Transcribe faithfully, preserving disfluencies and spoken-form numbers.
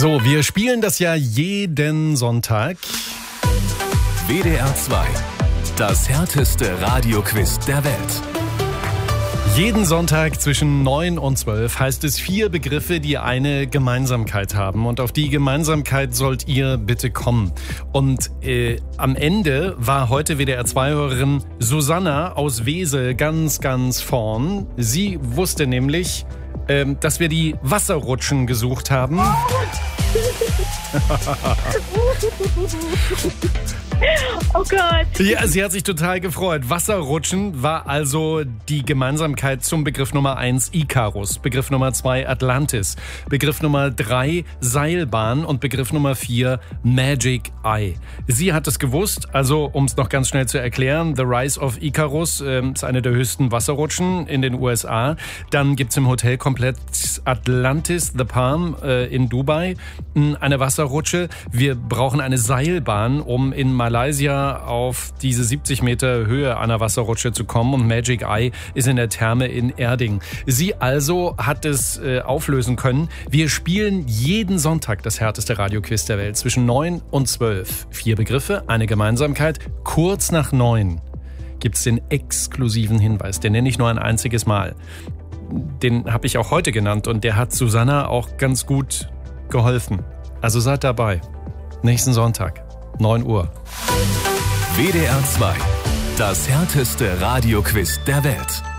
So, wir spielen das ja jeden Sonntag. W D R zwei, das härteste Radioquiz der Welt. Jeden Sonntag zwischen neun und zwölf heißt es vier Begriffe, die eine Gemeinsamkeit haben. Und auf die Gemeinsamkeit sollt ihr bitte kommen. Und äh, am Ende war heute W D R zwei Hörerin Susanna aus Wesel ganz, ganz vorn. Sie wusste nämlich, äh, dass wir die Wasserrutschen gesucht haben. Oh Gott. Ja, sie hat sich total gefreut. Wasserrutschen war also die Gemeinsamkeit zum Begriff Nummer eins Icarus, Begriff Nummer zwei Atlantis, Begriff Nummer drei Seilbahn und Begriff Nummer vier Magic Eye. Sie hat es gewusst, also um es noch ganz schnell zu erklären, The Rise of Icarus äh, ist eine der höchsten Wasserrutschen in den U S A. Dann gibt's im Hotelkomplex Atlantis The Palm äh, in Dubai eine Wasserrutsche. Wir brauchen eine Seilbahn, um in Malaysia auf diese siebzig Meter Höhe einer Wasserrutsche zu kommen, und Magic Eye ist in der Therme in Erding. Sie also hat es äh, auflösen können. Wir spielen jeden Sonntag das härteste Radioquiz der Welt zwischen neun und zwölf. Vier Begriffe, eine Gemeinsamkeit. Kurz nach neun gibt es den exklusiven Hinweis, den nenne ich nur ein einziges Mal. Den habe ich auch heute genannt und der hat Susanna auch ganz gut geholfen. Also seid dabei. Nächsten Sonntag, neun Uhr. W D R zwei, das härteste Radioquiz der Welt.